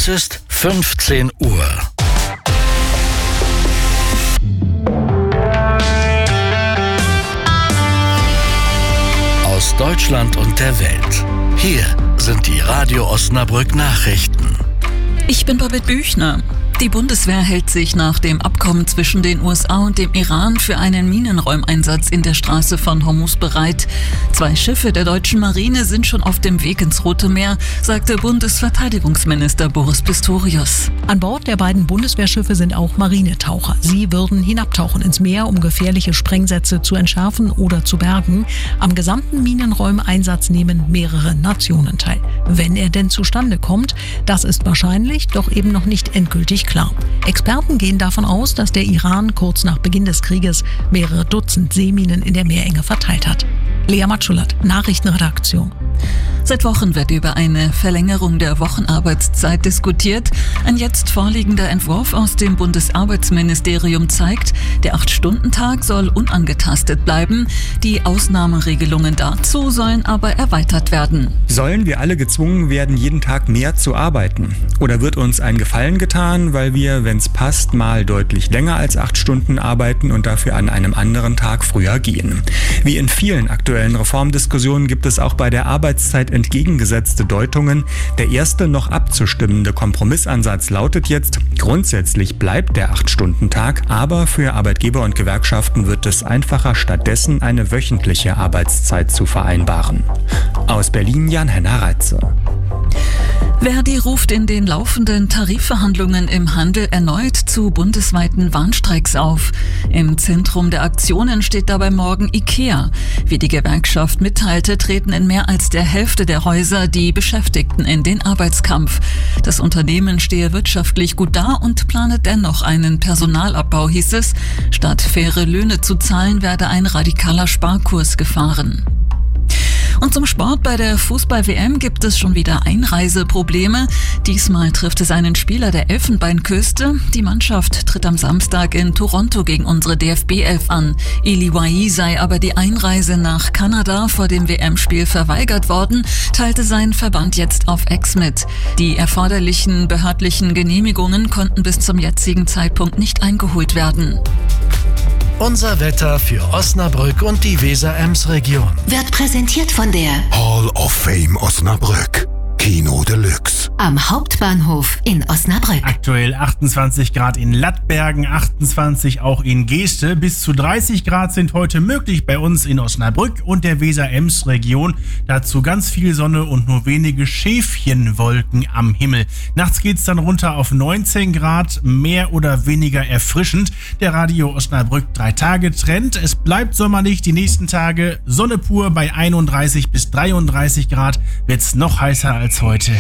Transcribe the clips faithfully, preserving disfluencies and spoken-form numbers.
Es ist fünfzehn Uhr. Aus Deutschland und der Welt. Hier sind die Radio Osnabrück Nachrichten. Ich bin Babette Büchner. Die Bundeswehr hält sich nach dem Abkommen zwischen den U S A und dem Iran für einen Minenräumeinsatz in der Straße von Hormuz bereit. Zwei Schiffe der deutschen Marine sind schon auf dem Weg ins Rote Meer, sagte Bundesverteidigungsminister Boris Pistorius. An Bord der beiden Bundeswehrschiffe sind auch Marinetaucher. Sie würden hinabtauchen ins Meer, um gefährliche Sprengsätze zu entschärfen oder zu bergen. Am gesamten Minenräumeinsatz nehmen mehrere Nationen teil. Wenn er denn zustande kommt, das ist wahrscheinlich, doch eben noch nicht endgültig klar. Experten gehen davon aus, dass der Iran kurz nach Beginn des Krieges mehrere Dutzend Seeminen in der Meerenge verteilt hat. Lea Matschulat, Nachrichtenredaktion. Seit Wochen wird über eine Verlängerung der Wochenarbeitszeit diskutiert. Ein jetzt vorliegender Entwurf aus dem Bundesarbeitsministerium zeigt, der acht-Stunden-Tag soll unangetastet bleiben. Die Ausnahmeregelungen dazu sollen aber erweitert werden. Sollen wir alle gezwungen werden, jeden Tag mehr zu arbeiten? Oder wird uns ein Gefallen getan, weil wir, wenn es passt, mal deutlich länger als acht Stunden arbeiten und dafür an einem anderen Tag früher gehen? Wie in vielen aktuellen Reformdiskussionen gibt es auch bei der Arbeitszeit entgegengesetzte Deutungen. Der erste noch abzustimmende Kompromissansatz lautet jetzt, grundsätzlich bleibt der acht-Stunden-Tag, aber für Arbeitgeber und Gewerkschaften wird es einfacher, stattdessen eine wöchentliche Arbeitszeit zu vereinbaren. Aus Berlin Jan-Henner Reitze. Verdi ruft in den laufenden Tarifverhandlungen im Handel erneut zu bundesweiten Warnstreiks auf. Im Zentrum der Aktionen steht dabei morgen IKEA. Wie die Gewerkschaft mitteilte, treten in mehr als der Hälfte der Häuser die Beschäftigten in den Arbeitskampf. Das Unternehmen stehe wirtschaftlich gut da und plane dennoch einen Personalabbau, hieß es. Statt faire Löhne zu zahlen, werde ein radikaler Sparkurs gefahren. Und zum Sport: Bei der Fußball-W M gibt es schon wieder Einreiseprobleme. Diesmal trifft es einen Spieler der Elfenbeinküste. Die Mannschaft tritt am Samstag in Toronto gegen unsere D F B elf an. Eli Wahi sei aber die Einreise nach Kanada vor dem W M-Spiel verweigert worden, teilte sein Verband jetzt auf X mit. Die erforderlichen behördlichen Genehmigungen konnten bis zum jetzigen Zeitpunkt nicht eingeholt werden. Unser Wetter für Osnabrück und die Weser-Ems-Region wird präsentiert von der Hall of Fame Osnabrück. Kino Deluxe. Am Hauptbahnhof in Osnabrück. Aktuell achtundzwanzig Grad in Lattbergen, achtundzwanzig auch in Geeste. Bis zu dreißig Grad sind heute möglich bei uns in Osnabrück und der Weser-Ems-Region. Dazu ganz viel Sonne und nur wenige Schäfchenwolken am Himmel. Nachts geht's dann runter auf neunzehn Grad, mehr oder weniger erfrischend. Der Radio Osnabrück drei Tage Trend. Es bleibt sommerlich die nächsten Tage. Sonne pur bei einunddreißig bis dreiunddreißig Grad. Wird's noch heißer als heute.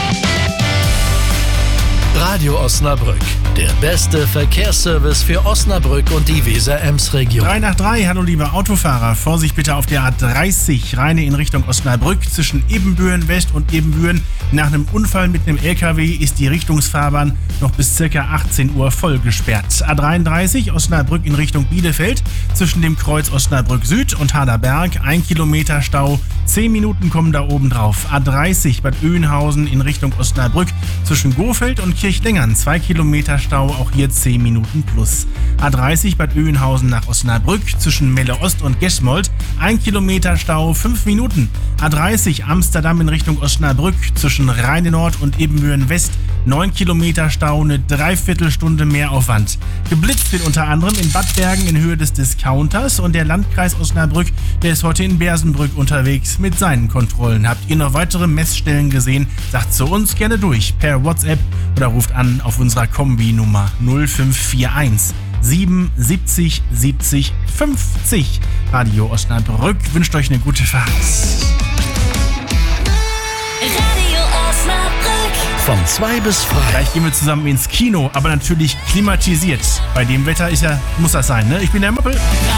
Radio Osnabrück, der beste Verkehrsservice für Osnabrück und die Weser-Ems-Region. drei nach drei, hallo liebe Autofahrer. Vorsicht bitte auf der A dreißig, Rheine in Richtung Osnabrück. Zwischen Ebenbüren West und Ebenbüren nach einem Unfall mit einem L K W ist die Richtungsfahrbahn noch bis ca. achtzehn Uhr voll gesperrt. A dreiunddreißig, Osnabrück in Richtung Bielefeld. Zwischen dem Kreuz Osnabrück Süd und Haderberg ein Kilometer Stau. zehn Minuten kommen da oben drauf. A dreißig, Bad Oeynhausen in Richtung Osnabrück. Zwischen Gohfeld und Kirchlengern zwei Kilometer Stau, auch hier zehn Minuten plus. A dreißig Bad Oeynhausen nach Osnabrück, zwischen Melle Ost und Gesmold ein Kilometer Stau, fünf Minuten. A dreißig Amsterdam in Richtung Osnabrück, zwischen Rheine Nord und Ebenbüren West neun Kilometer Stau, eine Dreiviertelstunde mehr Aufwand. Geblitzt wird unter anderem in Bad Bergen in Höhe des Discounters und der Landkreis Osnabrück, der ist heute in Bersenbrück unterwegs mit seinen Kontrollen. Habt ihr noch weitere Messstellen gesehen? Sagt zu uns gerne durch per WhatsApp oder ruft an auf unserer Kombi-Nummer null fünf vier eins sieben siebzig siebzig fünfzig. Radio Osnabrück wünscht euch eine gute Fahrt. Radio Osnabrück. Von zwei bis frei. Gleich gehen wir zusammen ins Kino, aber natürlich klimatisiert. Bei dem Wetter ist ja, muss das sein, ne? Ich bin der Moppel.